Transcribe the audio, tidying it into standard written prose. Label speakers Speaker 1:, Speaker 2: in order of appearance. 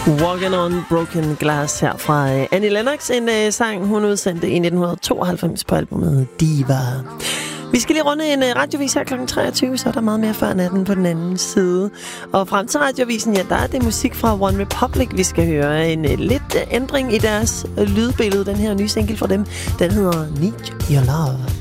Speaker 1: Walking on Broken Glass her fra Annie Lennox. En sang, hun udsendte i 1992 på albumet Diva. Vi skal lige runde en radiovis her kl. 23, så er der meget mere før natten på den anden side. Og frem til radiovisen, ja, der er det musik fra One Republic, vi skal høre. En lidt ændring i deres lydbillede. Den her nye single fra dem, den hedder Need Your Love.